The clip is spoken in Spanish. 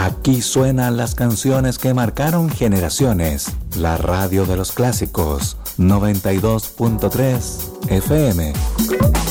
Aquí suenan las canciones que marcaron generaciones. La radio de los clásicos, 92.3 FM.